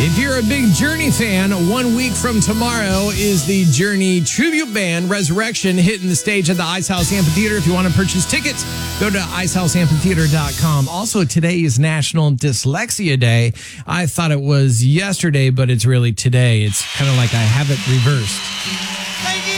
If you're a big Journey fan, 1 week from tomorrow is the Journey tribute band Resurrection hitting the stage at the Ice House Amphitheater. If you want to purchase tickets, go to icehouseamphitheater.com. Also, today is National Dyslexia Day. I thought it was yesterday, but it's really today. It's kind of like I have it reversed. Thank you.